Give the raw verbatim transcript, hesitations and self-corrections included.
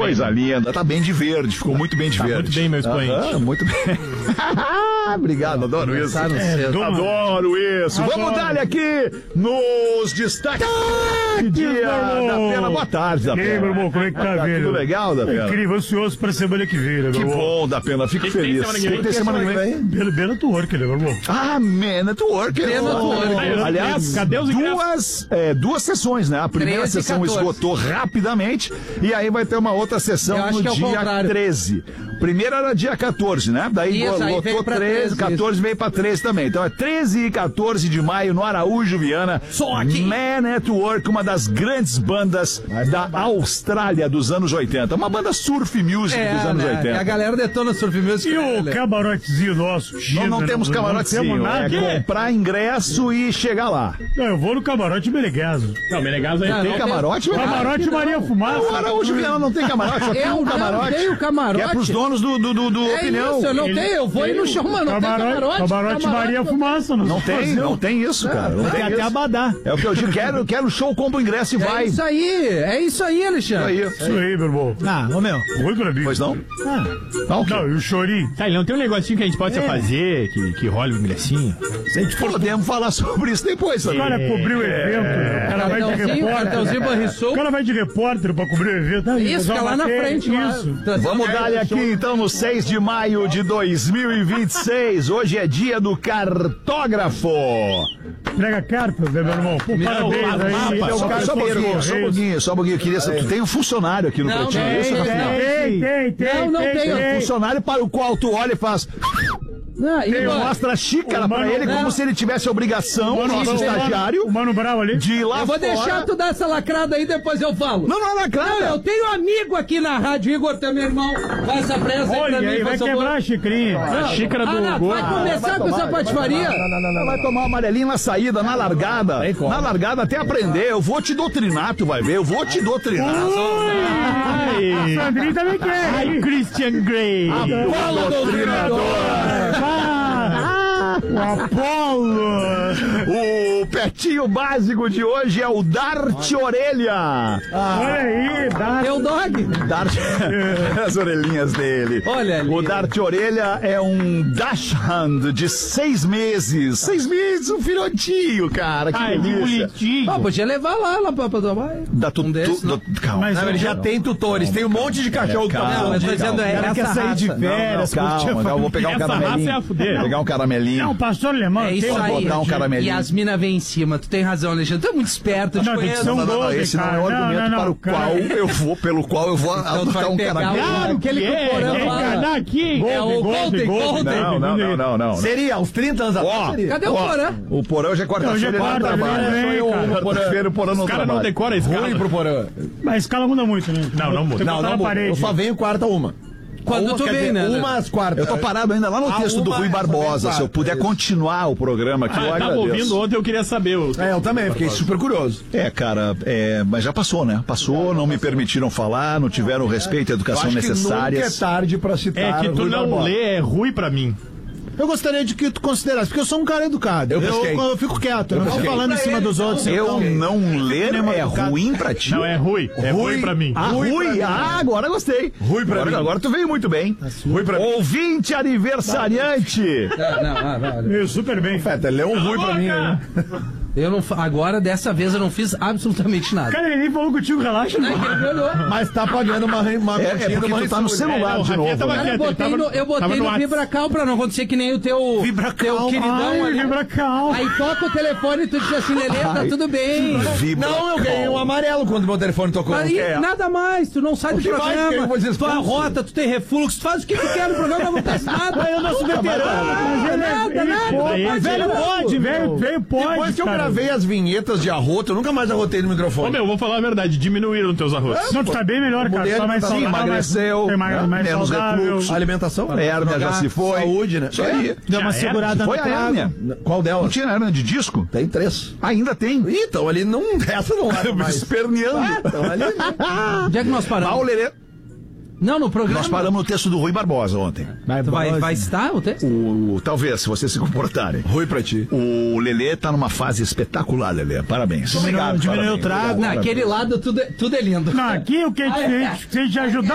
Coisa linda. Tá bem de verde, ficou muito bem de tá verde. Muito bem, meu expoente. Ah, muito bem. Obrigado, adoro isso. É, adoro isso. Adoro. Vamos dar aqui nos destaques. Que dia da Pena. Boa tarde, da E aí, Pena. meu irmão, como é que tá, Tá velho? tudo legal, da Pena? Incrível, ansioso pra semana que vem, né, meu Que irmão? bom, da Pena. Fico Que que tem feliz. semana que vem? Tem semana que vem? Bela, bela network, né, meu irmão? Ah, Man at Work. Man at Work. Aliás, Cadê os duas, é, duas sessões, né? A primeira treze e sessão quatorze. esgotou rapidamente e aí vai ter uma outra sessão Eu acho no que é o dia contrário. treze. Primeiro era dia quatorze, né? Daí Isso, aí lotou veio pra treze, treze, quatorze veio pra treze também. Então é treze e quatorze de maio no Araújo Viana. Só aqui. Man at Work, uma das grandes bandas da Austrália dos anos oitenta. Uma banda surf music É, dos anos né? oitenta. A galera detona surf music. E o né? camarotezinho nosso? Nós China, não temos Não camarotezinho, temos nada. é comprar ingresso e chegar lá. Não, eu vou no camarote Menegaso. Não, Menegaso aí Não, tem. não Camarote? tem- Camarote que não. Maria Fumaça. O Araújo Viana não tem camarote, só tem Eu um não camarote. tenho camarote. Que é pros donos do, do, do, do É Opinião. isso, eu não Ele- tenho. Eu vou ir no chão, mano. Não tem Camarote, camarote. camarote Maria não tem. Fumaça. Não tem, fazer. não tem isso, cara. Não tem Até isso. Abadá. É o que eu digo, quero, quero show, compro o ingresso e É vai. isso aí. É isso aí, Alexandre. Aí. Isso aí, meu irmão. Ah, ô meu. Oi pra mim. Pois não? Ah, Não, o quê? Não, e o chorinho? tá, ele não tem um negocinho que a gente pode fazer, que, que rola o ingressinho? Se a gente for, podemos falar sobre isso depois, O sabe? cara cobriu o evento. O cara vai de Cartãozinho, repórter. cartãozinho Banrisul. O cara vai de repórter pra cobrir o evento. Aí, Isso, fazer fica uma lá na matéria, frente. lá. Isso. Tá- Vamos dar aqui então no seis de maio de dois mil e vinte e seis. Hoje é dia do cartógrafo. Entrega cartas, né, meu irmão? Pô, parabéns faz aí. mapa. Ele é um Só, cara só um que pouquinho, só um é pouquinho, só um pouquinho. Eu queria saber, tu tem um funcionário aqui no Não, Pretinho, não, isso, não, Rafinha? Tem, tem, tem. Não, não tem, Um tem. funcionário para o qual tu olha e faz. Não, e, Tu mano, mostra a xícara O pra mano- ele como não. se ele tivesse a obrigação, o nosso o estagiário, O Mano Brau ali. de ir lá eu vou fora. deixar tu dar essa lacrada aí, depois eu falo. Não, não é Não, lacrada. eu tenho amigo aqui na rádio, Igor, teu meu irmão. Faz essa pressa aí Olha pra mim, aí, vai faz favor. quebrar a xicrinha. A xícara do Ah, não, gol. vai começar com essa patifaria? Não, não, não, não, vai tomar um amarelinho na saída, na largada. Na largada até aprender. Eu vou te doutrinar, tu vai ver. Eu vou te doutrinar. Ai, Sandrinho também quer. Ai, Christian Grey. Fala, doutrinador. Ah, o Apolo. O petinho básico de hoje é o Dart Orelha. Olha aí, dá. Teu dog. Dart... As orelhinhas dele. Olha ali. O Dart Orelha é um Dachshund de seis meses. Seis meses, um filhotinho, cara. Que Ai, que delícia. bonitinho. Ah, podia levar lá, lá pra, pra tomar. Da tu, Um desses, tu, não. do- calma. Mas Não, ele já tem tutores, tem um monte de cachorro calma, pra Não, mas tô calma. dizendo, é O cara quer essa sair de raça. férias, Calma, curtir a calma, eu vou pegar um Essa raça caramelinho. é a fuder. Pegar um caramelinho. Não, pastor alemão. É tem isso um- aí. botar um caramelinho. E as minas vêm em cima. Tu tem razão, Alexandre. Tu é muito esperto, eu te Não, tem que conheço. ser um Não, não, não, golden, esse não é o cara. argumento Não, não, para o não, cara. qual eu vou, pelo qual eu vou Então tu adotar vai um pegar caramelinho. o- aquele que é, o Porã quer fala. enganar aqui? É o Golden, Golden. Não, não, não, não, não. Seria, uns trinta anos atrás. Ó, seria. Cadê o ó, Porã? o Porã hoje é quarta-feira, Hoje é ele não quarta, trabalha. ele vem, Eu, cara. quarta-feira, o Porã não Os caras não trabalha. decoram a escala. Ruim pro Porã. Mas a escala muda muito, né? Não, não muda. Tem que Não, botar não, na eu parede. só venho quarta uma. Quando Uma, tu quer vem, dizer, né? Umas quartas. Eu tô parado ainda lá no A texto do uma, Rui essa Barbosa. vem Se eu puder quarta, continuar o programa aqui, eu Ah, eu tava agradeço. ouvindo ontem, eu queria saber. O... É, eu também, fiquei super curioso. É, cara, é, mas já passou, né? Passou, não me permitiram falar, não tiveram o respeito e a Eu educação acho que nunca é necessárias. tarde pra citar É que tu Rui não Barbosa. lê, é ruim pra mim. Eu gostaria de que tu considerasse, porque eu sou um cara educado. Eu Eu, pesquei. eu fico quieto, eu não fico pesquei. falando em cima dos outros. Eu então- não ler nem é educado. ruim pra ti? Não, é ruim. É ruim, Ruim. pra mim. Ah, Rui Rui, pra mim. ah, agora gostei. Rui pra agora, mim. agora tu veio muito bem. Rui pra mim. Ouvinte aniversariante. Não, não, ah, vai, vai. Meu, super bem. Feta, ele é um Rui pra mim aí. Eu não, fa- agora, dessa vez, eu não fiz absolutamente nada. Cara, ele nem falou contigo, relaxa. Não, é que ele me olhou. Mas tá pagando uma, uma É, é continha porque de uma tu tá no ressura. celular É, de o Rafinha novo. tava né? Cara, eu quieto, ele botei tava- no, eu botei tava no no WhatsApp. Vibracal pra não acontecer que nem o teu, teu queridão Ai, ali. Vibracal. Aí toca o telefone e tu diz assim, Lelê, tá Ai. tudo bem. Vibra- Não, eu ganhei um amarelo quando meu telefone tocou. Aí, É. nada mais, tu não sai do que mais que eu programa, vou dizer tu expulso? arrota, tu tem refluxo, tu faz o que tu quer no programa, não acontece nada. Eu não sou veterano. Mas ele é- nada, ele nada. pode, Velho velho pode, velho, velho pode. Depois que eu cara. gravei as vinhetas de arroto, eu nunca mais arrotei no Ô, microfone. meu, vou falar a verdade, diminuíram teus arrotos. Não, tu tá bem melhor, cara. Mudei Tu tá a mais alimentação, saudável. emagreceu, mais, mais, né? mais Menos saudável. refluxo. Alimentação? Hérnia já se foi. Saúde, né? Isso aí. Deu uma Já segurada Foi no a trago. hérnia. Qual Não delas? tinha hérnia de disco? Tem três. Ainda tem. Ih, então ali não. Essa não leva mais. Esperneando. Então ali. Onde é que nós paramos? Paulerê. Não, no programa. Nós paramos no texto do Rui Barbosa ontem. Tu vai, vai estar o texto? O, talvez, se vocês se comportarem. Rui pra ti. O Lelê tá numa fase espetacular, Lelê. Parabéns. Diminuiu- diminuiu o trago. Naquele lado tudo é, tudo é lindo. Não, aqui o que a gente, se a gente ajudar